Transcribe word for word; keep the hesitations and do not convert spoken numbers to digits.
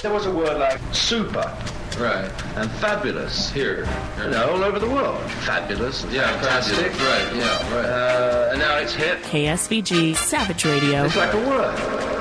There was a word like super. Right. And fabulous. Here. You know, all over the world. Fabulous. Yeah, fantastic. Fabulous. Right, yeah, right. Uh, and now it's hip. K S V G Savage Radio. It's like a word.